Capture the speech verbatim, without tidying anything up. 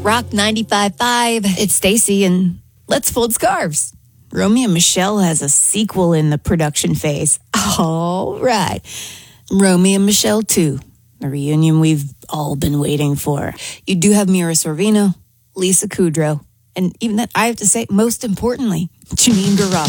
Rock ninety-five point five. It's Stacy, and let's fold scarves. Romeo and Michelle has a sequel in the production phase. All right. Romeo and Michelle two, the reunion we've all been waiting for. You do have Mira Sorvino, Lisa Kudrow, and even that, I have to say, most importantly, Janine Garofalo.